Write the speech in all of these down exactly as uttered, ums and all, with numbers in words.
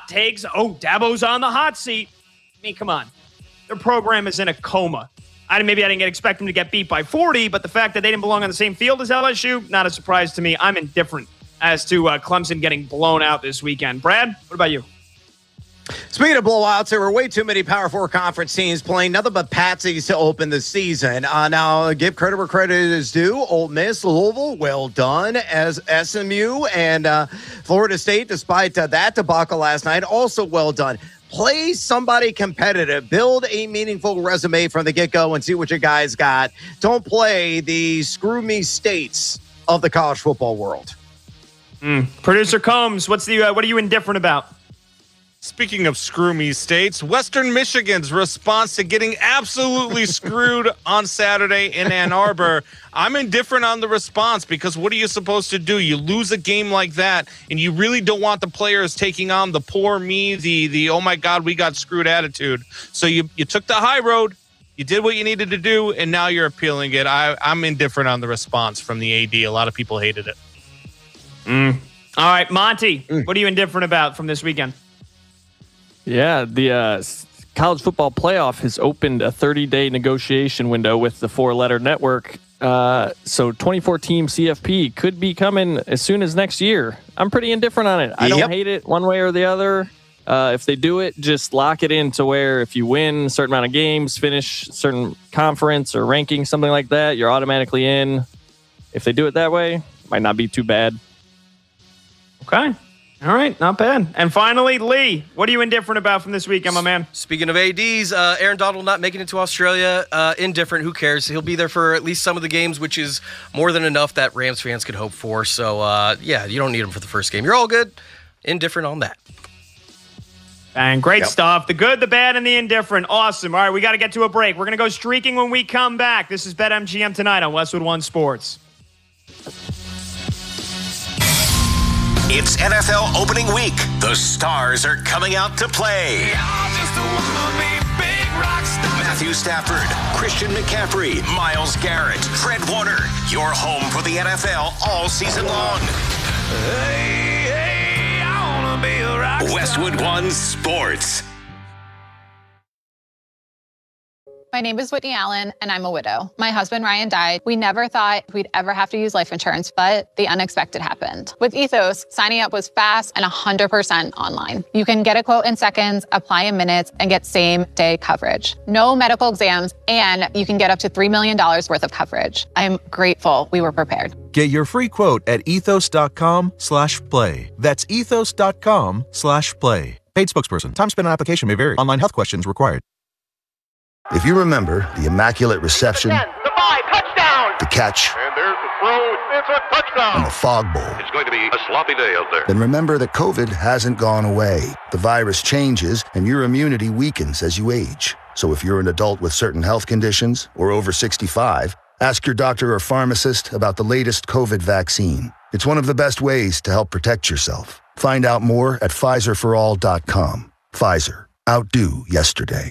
hot takes. Oh, Dabo's on the hot seat. I mean, come on. Their program is in a coma. I Maybe I didn't expect them to get beat by forty, but the fact that they didn't belong on the same field as L S U, not a surprise to me. I'm indifferent as to uh, Clemson getting blown out this weekend. Brad, what about you? Speaking of blowouts, there were way too many Power Four conference teams playing nothing but patsies to open the season. Uh, now, give credit where credit is due. Ole Miss, Louisville, well done. As S M U and uh, Florida State, despite uh, that debacle last night, also well done. Play somebody competitive. Build a meaningful resume from the get-go and see what your guys got. Don't play the screw me states of the college football world. Mm. Producer Combs, what's the uh, what are you indifferent about? Speaking of screw me states, Western Michigan's response to getting absolutely screwed on Saturday in Ann Arbor. I'm indifferent on the response because what are you supposed to do? You lose a game like that, and you really don't want the players taking on the poor me, the the oh my God, we got screwed attitude. So you you took the high road, you did what you needed to do, and now you're appealing it. I, I'm indifferent on the response from the A D. A lot of people hated it. Mm. All right, Monty, mm. what are you indifferent about from this weekend? Yeah, the uh, college football playoff has opened a thirty-day negotiation window with the four-letter network. Uh, so twenty-four team C F P could be coming as soon as next year. I'm pretty indifferent on it. I don't yep. hate it one way or the other. Uh, if they do it, just lock it in to where if you win a certain amount of games, finish a certain conference or ranking, something like that, you're automatically in. If they do it that way, might not be too bad. Okay. All right, not bad. And finally, Lee, what are you indifferent about from this weekend, my man? Speaking of A Ds, uh, Aaron Donald not making it to Australia, uh, indifferent, who cares? He'll be there for at least some of the games, which is more than enough that Rams fans could hope for. So, uh, yeah, you don't need him for the first game. You're all good. Indifferent on that. And great yep. stuff. The good, the bad, and the indifferent. Awesome. All right, we got to get to a break. We're going to go streaking when we come back. This is BetMGM tonight on Westwood One Sports. It's N F L opening week. The stars are coming out to play. Matthew Stafford, Christian McCaffrey, Myles Garrett, Fred Warner. Your home for the N F L all season long. Hey, hey, I wanna be a rock star. Westwood One Sports. My name is Whitney Allen, and I'm a widow. My husband, Ryan, died. We never thought we'd ever have to use life insurance, but the unexpected happened. With Ethos, signing up was fast and one hundred percent online. You can get a quote in seconds, apply in minutes, and get same-day coverage. No medical exams, and you can get up to three million dollars worth of coverage. I'm grateful we were prepared. Get your free quote at ethos.com slash play. That's ethos.com slash play. Paid spokesperson. Time spent on application may vary. Online health questions required. If you remember the Immaculate Reception, the five, touchdown, the catch, and there's the throw, it's a touchdown, and the Fog Bowl, it's going to be a sloppy day out there. Then remember that COVID hasn't gone away. The virus changes, and your immunity weakens as you age. So if you're an adult with certain health conditions or over sixty-five, ask your doctor or pharmacist about the latest COVID vaccine. It's one of the best ways to help protect yourself. Find out more at Pfizer for all dot com. Pfizer. Outdo yesterday.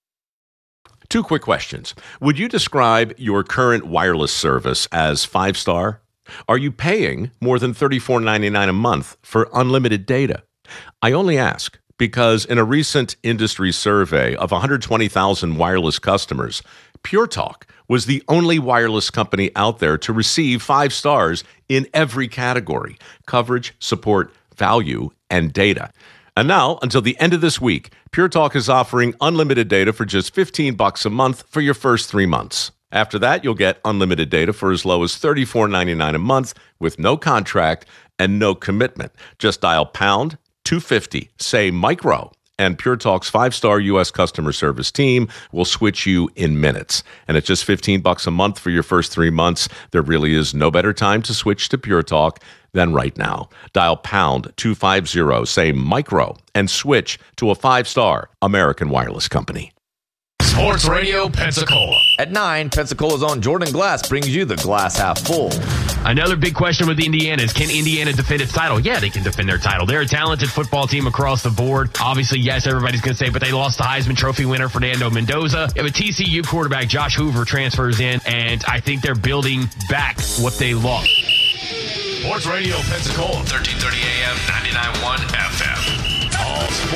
Two quick questions. Would you describe your current wireless service as five-star? Are you paying more than thirty-four ninety-nine a month for unlimited data? I only ask because in a recent industry survey of one hundred twenty thousand wireless customers, Pure Talk was the only wireless company out there to receive five stars in every category: coverage, support, value, and data. And now, until the end of this week, Pure Talk is offering unlimited data for just fifteen bucks a month for your first three months. After that, you'll get unlimited data for as low as thirty-four ninety-nine a month with no contract and no commitment. Just dial pound two fifty, say micro, and Pure Talk's five-star U S customer service team will switch you in minutes. And at just fifteen bucks a month for your first three months, there really is no better time to switch to Pure Talk than right now. Dial pound two fifty, say micro, and switch to a five-star American wireless company. Sports Radio Pensacola. At nine, Pensacola's own Jordan Glass brings you the glass half full. Another big question with Indiana is, can Indiana defend its title? Yeah, they can defend their title. They're a talented football team across the board. Obviously, yes, everybody's going to say, but they lost the Heisman Trophy winner, Fernando Mendoza. You have a T C U quarterback, Josh Hoover, transfers in, and I think they're building back what they lost. Sports Radio Pensacola, thirteen thirty A M, ninety-nine point one F M. All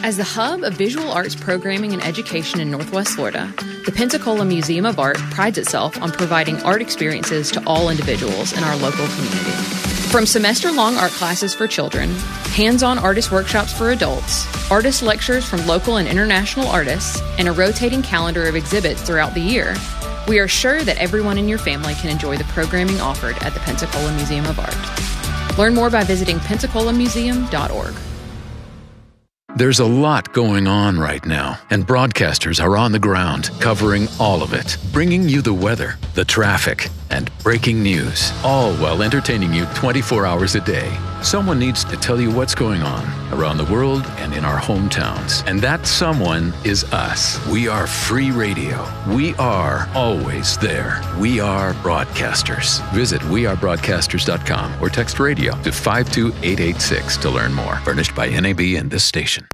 As the hub of visual arts programming and education in Northwest Florida, the Pensacola Museum of Art prides itself on providing art experiences to all individuals in our local community. From semester-long art classes for children, hands-on artist workshops for adults, artist lectures from local and international artists, and a rotating calendar of exhibits throughout the year, we are sure that everyone in your family can enjoy the programming offered at the Pensacola Museum of Art. Learn more by visiting pensacola museum dot org. There's a lot going on right now, and broadcasters are on the ground covering all of it, bringing you the weather, the traffic, and breaking news, all while entertaining you twenty-four hours a day. Someone needs to tell you what's going on around the world and in our hometowns, and that someone is us. We are free radio. We are always there. We are broadcasters. Visit we are broadcasters dot com or text radio to five two eight eight six to learn more. Furnished by N A B and this station.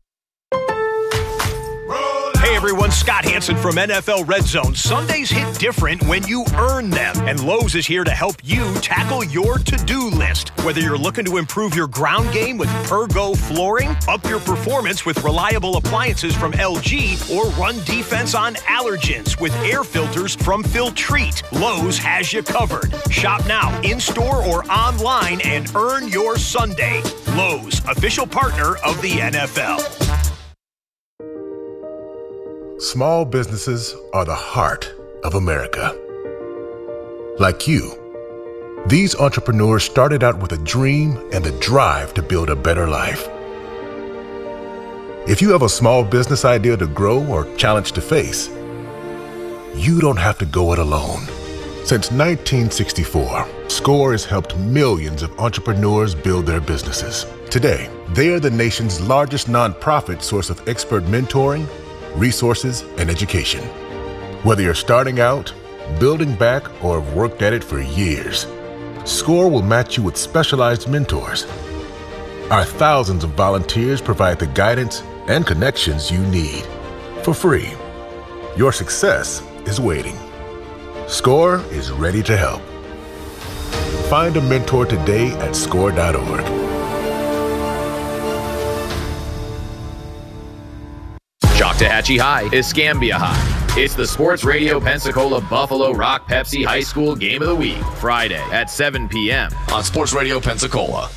Hey everyone, Scott Hansen from N F L Red Zone. Sundays hit different when you earn them, and Lowe's is here to help you tackle your to-do list. Whether you're looking to improve your ground game with Pergo flooring, up your performance with reliable appliances from L G, or run defense on allergens with air filters from Filtrete, Lowe's has you covered. Shop now, in-store or online, and earn your Sunday. Lowe's, official partner of the N F L. Small businesses are the heart of America. Like you, these entrepreneurs started out with a dream and the drive to build a better life. If you have a small business idea to grow or challenge to face, you don't have to go it alone. Since nineteen sixty-four, SCORE has helped millions of entrepreneurs build their businesses. Today, they are the nation's largest nonprofit source of expert mentoring, resources, and education. Whether you're starting out, building back, or have worked at it for years, SCORE will match you with specialized mentors. Our thousands of volunteers provide the guidance and connections you need for free. Your success is waiting. SCORE is ready to help. Find a mentor today at score dot org. Choctawhatchee High, Escambia High. It's the Sports Radio Pensacola Buffalo Rock Pepsi High School Game of the Week, Friday at seven p.m. on Sports Radio Pensacola.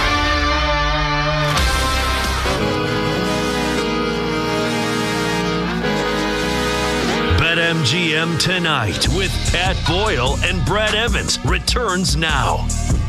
BetMGM Tonight with Pat Boyle and Brad Evans returns now.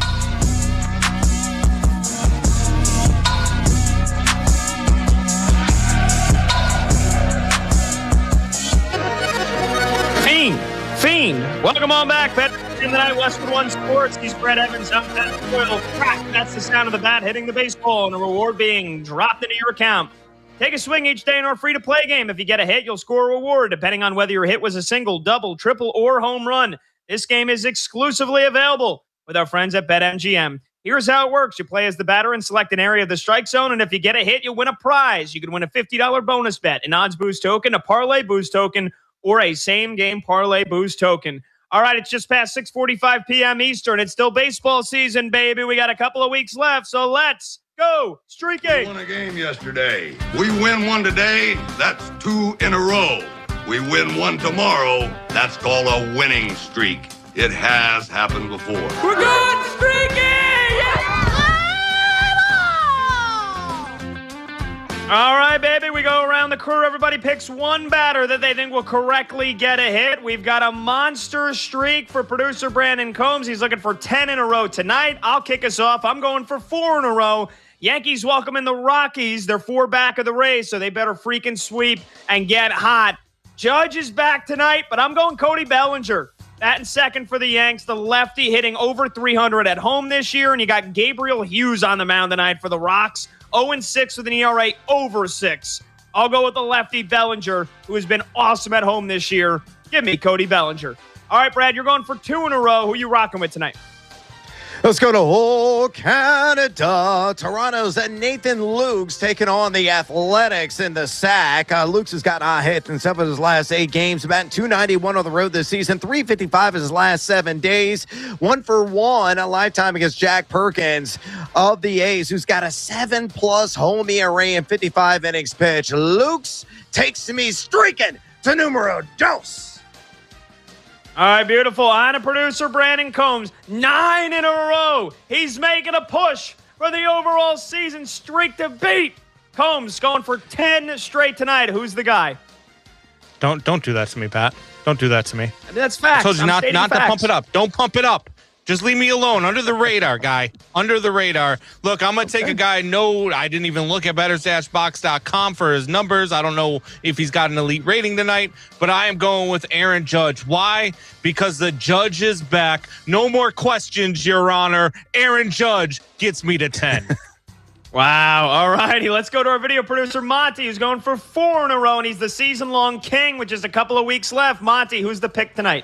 Fiend, Fiend. Welcome on back, Bet in the Night, Westwood One Sports. He's Brett Evans. I'm Pat Boyle. Crack. That's the sound of the bat hitting the baseball, and a reward being dropped into your account. Take a swing each day in our free-to-play game. If you get a hit, you'll score a reward, depending on whether your hit was a single, double, triple, or home run. This game is exclusively available with our friends at BetMGM. Here's how it works. You play as the batter and select an area of the strike zone, and if you get a hit, you'll win a prize. You could win a fifty dollars bonus bet, an odds boost token, a parlay boost token, or a same-game parlay boost token. All right, it's just past six forty-five p.m. Eastern. It's still baseball season, baby. We got a couple of weeks left, so let's go streaking. We won a game yesterday. We win one today, that's two in a row. We win one tomorrow, that's called a winning streak. It has happened before. We're good streaking! All right, baby, we go around the crew. Everybody picks one batter that they think will correctly get a hit. We've got a monster streak for producer Brandon Combs. He's looking for ten in a row tonight. I'll kick us off. I'm going for four in a row. Yankees welcoming the Rockies. They're four back of the race, so they better freaking sweep and get hot. Judge is back tonight, but I'm going Cody Bellinger. Batting second for the Yanks, the lefty hitting over three hundred at home this year, and you got Gabriel Hughes on the mound tonight for the Rocks. oh and six with an E R A over six. I'll go with the lefty Bellinger, who has been awesome at home this year. Give me Cody Bellinger. All right, Brad, you're going for two in a row. Who are you rocking with tonight? Let's go to Montreal, Canada. Toronto's Nathan Lukes taking on the Athletics in the sack. Uh, Lukes has gotten a hit in seven of his last eight games, batting two ninety-one on the road this season, three fifty-five in his last seven days, one for one a lifetime against Jack Perkins of the A's, who's got a seven-plus home E R A in fifty-five innings pitched. Lukes takes me streaking to numero dos. All right, beautiful. On to producer Brandon Combs. Nine in a row. He's making a push for the overall season streak to beat. Combs going for ten straight tonight. Who's the guy? Don't don't do that to me, Pat. Don't do that to me. I mean, that's facts. I told you I'm not, not to facts. pump it up. Don't pump it up. Just leave me alone. Under the radar, guy. Under the radar. Look, I'm going to take a guy. No, I didn't even look at better dash box dot com for his numbers. I don't know if he's got an elite rating tonight, but I am going with Aaron Judge. Why? Because the Judge is back. No more questions, Your Honor. Aaron Judge gets me to ten. Wow. All righty. Let's go to our video producer, Monty, who's going for four in a row, and he's the season-long king, which is a couple of weeks left. Monty, who's the pick tonight?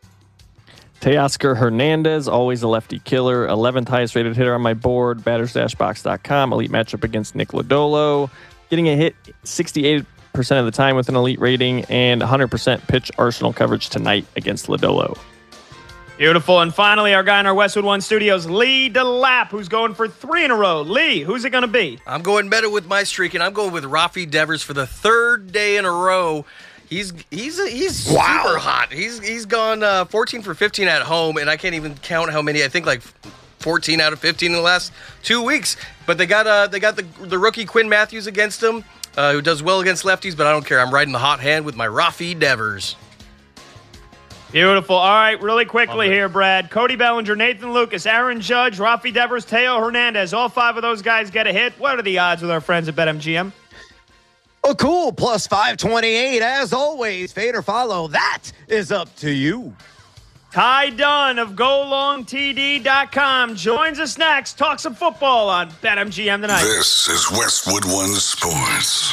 Teoscar Hernandez, always a lefty killer, eleventh highest rated hitter on my board, batters dash box dot com, elite matchup against Nick Lodolo, getting a hit sixty-eight percent of the time with an elite rating, and one hundred percent pitch arsenal coverage tonight against Lodolo. Beautiful. And finally, our guy in our Westwood One studios, Lee DeLapp, who's going for three in a row. Lee, who's it going to be? I'm going meta with my streak, and I'm going with Rafi Devers for the third day in a row. He's he's he's wow. super hot. He's he's gone uh, fourteen for fifteen at home, and I can't even count how many. I think like fourteen out of fifteen in the last two weeks. But they got uh they got the the rookie Quinn Matthews against him, uh, who does well against lefties. But I don't care. I'm riding the hot hand with my Rafi Devers. Beautiful. All right, really quickly here, Brad. Cody Bellinger, Nathan Lucas, Aaron Judge, Rafi Devers, Teo Hernandez. All five of those guys get a hit. What are the odds with our friends at BetMGM? Oh, cool. Plus five twenty-eight. As always, fade or follow. That is up to you. Ty Dunn of go long T D dot com joins us next. Talk some football on BetMGM tonight. This is Westwood One Sports.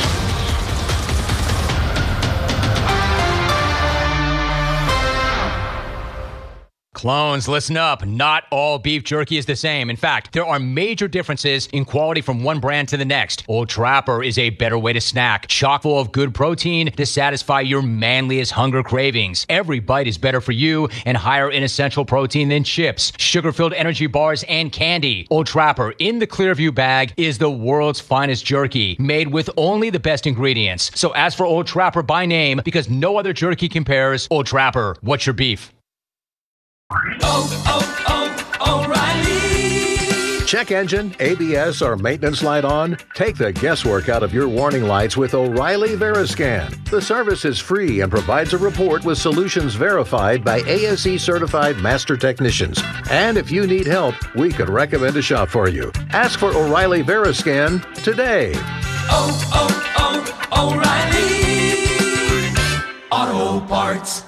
Clones, listen up. Not all beef jerky is the same. In fact, there are major differences in quality from one brand to the next. Old Trapper is a better way to snack, chock full of good protein to satisfy your manliest hunger cravings. Every bite is better for you and higher in essential protein than chips, sugar-filled energy bars, and candy. Old Trapper in the Clearview bag is the world's finest jerky, made with only the best ingredients. So ask for Old Trapper by name because no other jerky compares. Old Trapper, what's your beef? Oh, oh, oh, O'Reilly. Check engine, A B S, or maintenance light on? Take the guesswork out of your warning lights with O'Reilly Veriscan. The service is free and provides a report with solutions verified by A S E certified master technicians. And if you need help, we could recommend a shop for you. Ask for O'Reilly Veriscan today. Oh, oh, oh, O'Reilly Auto Parts.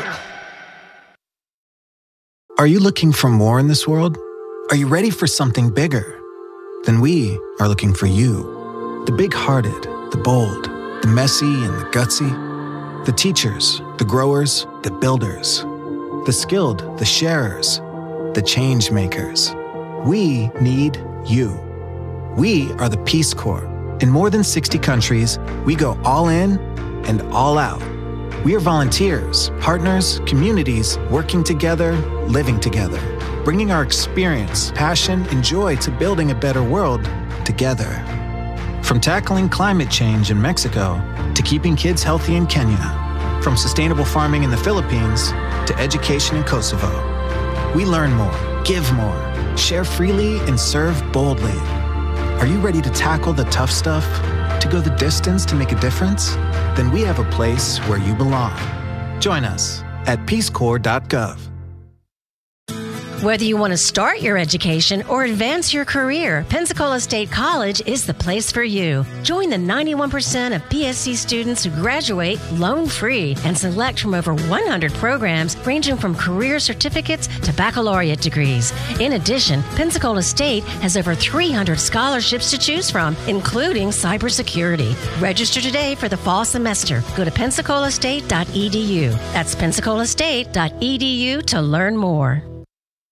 Are you looking for more in this world? Are you ready for something bigger? Then we are looking for you. The big-hearted, the bold, the messy and the gutsy. The teachers, the growers, the builders. The skilled, the sharers, the change makers. We need you. We are the Peace Corps. In more than sixty countries, we go all in and all out. We are volunteers, partners, communities, working together, living together, bringing our experience, passion, and joy to building a better world together. From tackling climate change in Mexico to keeping kids healthy in Kenya, from sustainable farming in the Philippines to education in Kosovo. We learn more, give more, share freely, and serve boldly. Are you ready to tackle the tough stuff? To go the distance to make a difference? Then we have a place where you belong. Join us at peace corps dot gov. Whether you want to start your education or advance your career, Pensacola State College is the place for you. Join the ninety-one percent of P S C students who graduate loan-free and select from over one hundred programs ranging from career certificates to baccalaureate degrees. In addition, Pensacola State has over three hundred scholarships to choose from, including cybersecurity. Register today for the fall semester. Go to pensacola state dot e d u. That's pensacola state dot e d u to learn more.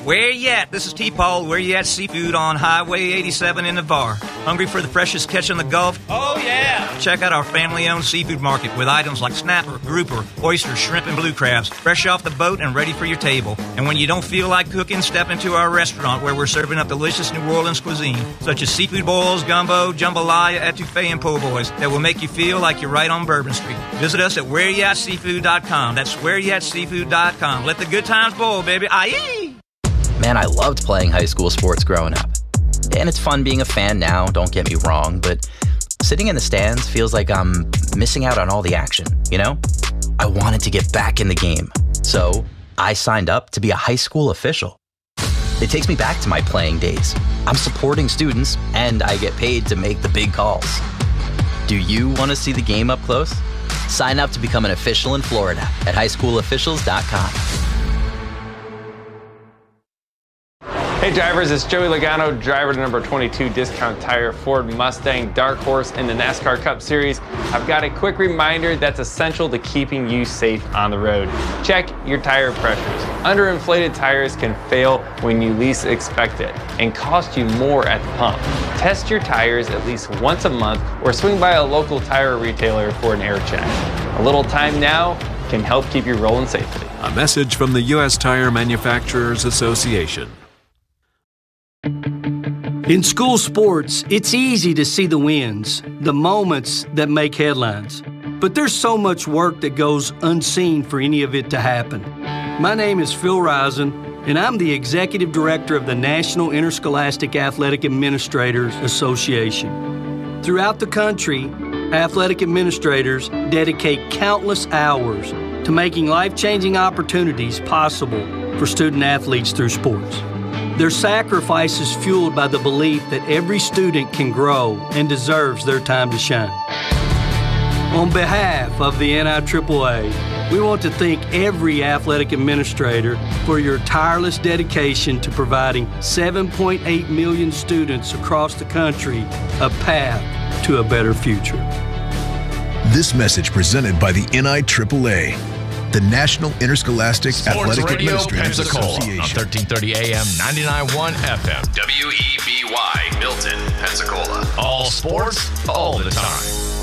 Where you at? This is T-Paul. Where you at? Seafood on Highway eighty-seven in Navarre. Hungry for the freshest catch in the Gulf? Oh, yeah! Check out our family-owned seafood market with items like snapper, grouper, oysters, shrimp, and blue crabs, fresh off the boat and ready for your table. And when you don't feel like cooking, step into our restaurant where we're serving up delicious New Orleans cuisine, such as seafood boils, gumbo, jambalaya, etouffee, and po' boys that will make you feel like you're right on Bourbon Street. Visit us at where you at seafood dot com. That's where you at seafood dot com. Let the good times boil, baby. Aye! Man, I loved playing high school sports growing up. And it's fun being a fan now, don't get me wrong, but sitting in the stands feels like I'm missing out on all the action, you know? I wanted to get back in the game, so I signed up to be a high school official. It takes me back to my playing days. I'm supporting students, and I get paid to make the big calls. Do you want to see the game up close? Sign up to become an official in Florida at high school officials dot com. Hey drivers, it's Joey Logano, driver to number twenty-two Discount Tire Ford Mustang Dark Horse in the NASCAR Cup Series. I've got a quick reminder that's essential to keeping you safe on the road. Check your tire pressures. Underinflated tires can fail when you least expect it and cost you more at the pump. Test your tires at least once a month or swing by a local tire retailer for an air check. A little time now can help keep you rolling safely. A message from the U S Tire Manufacturers Association. In school sports, it's easy to see the wins, the moments that make headlines. But there's so much work that goes unseen for any of it to happen. My name is Phil Risen, and I'm the Executive Director of the National Interscholastic Athletic Administrators Association. Throughout the country, athletic administrators dedicate countless hours to making life-changing opportunities possible for student athletes through sports. Their sacrifice is fueled by the belief that every student can grow and deserves their time to shine. On behalf of the N I triple A, we want to thank every athletic administrator for your tireless dedication to providing seven point eight million students across the country a path to a better future. This message presented by the N I triple A. The National Interscholastic Sports Athletic Radio Administrators Pensacola Association. on thirteen thirty A M, ninety-nine point one F M. W E B Y, Milton, Pensacola. All sports, all the time.